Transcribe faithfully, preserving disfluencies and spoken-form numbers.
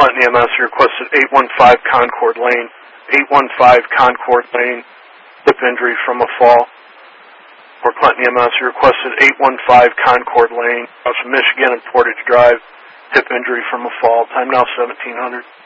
Clinton E M S, you requested eight one five Concord Lane. eight one five Concord Lane, hip injury from a fall. For Clinton E M S, you requested eight one five Concord Lane, across Michigan and Portage Drive, hip injury from a fall. Time now seventeen hundred.